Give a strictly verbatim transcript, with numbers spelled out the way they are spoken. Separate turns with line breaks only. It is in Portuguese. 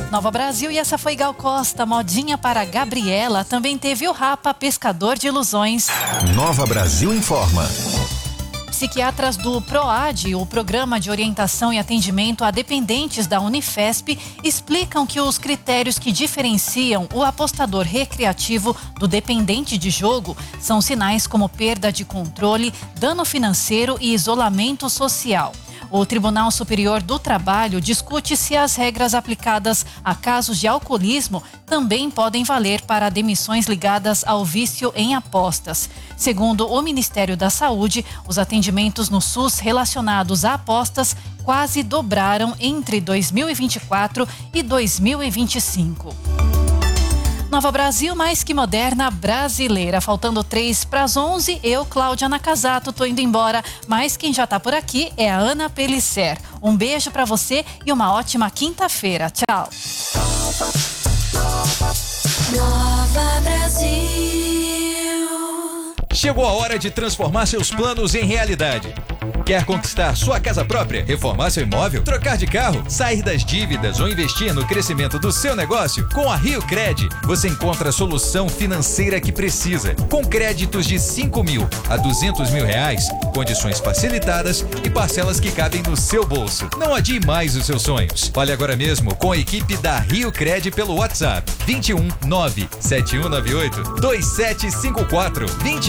Nova Brasil, e essa foi Gal Costa, modinha para Gabriela. Também teve o Rapa, pescador de ilusões.
Nova Brasil informa.
Psiquiatras do PROAD, o Programa de Orientação e Atendimento a Dependentes da Unifesp, explicam que os critérios que diferenciam o apostador recreativo do dependente de jogo são sinais como perda de controle, dano financeiro e isolamento social. O Tribunal Superior do Trabalho discute se as regras aplicadas a casos de alcoolismo também podem valer para demissões ligadas ao vício em apostas. Segundo o Ministério da Saúde, os atendimentos no SUS relacionados a apostas quase dobraram entre dois mil e vinte e quatro e dois mil e vinte e cinco. Nova Brasil, mais que moderna, brasileira. Faltando três para as onze, eu, Cláudia Nakazato, tô indo embora. Mas quem já tá por aqui é a Ana Pellicer. Um beijo para você e uma ótima quinta-feira. Tchau.
Nova Brasil.
Chegou a hora de transformar seus planos em realidade. Quer conquistar sua casa própria, reformar seu imóvel, trocar de carro, sair das dívidas ou investir no crescimento do seu negócio? Com a Rio Cred, você encontra a solução financeira que precisa. Com créditos de cinco mil a duzentos mil reais, condições facilitadas e parcelas que cabem no seu bolso. Não adie mais os seus sonhos. Fale agora mesmo com a equipe da Rio Cred pelo WhatsApp vinte e um nove sete um nove oito dois sete cinco quatro.